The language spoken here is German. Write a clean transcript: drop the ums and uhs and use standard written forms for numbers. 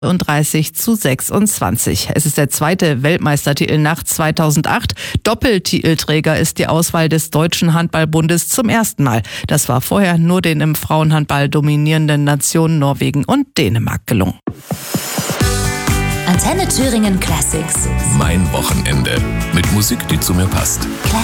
34:26. Es ist der zweite Weltmeistertitel nach 2008. Doppeltitelträger ist die Auswahl des Deutschen Handballbundes zum ersten Mal. Das war vorher nur den im Frauenhandball dominierenden Nationen Norwegen und Dänemark gelungen. Antenne Thüringen Classics. Mein Wochenende. Mit Musik, die zu mir passt.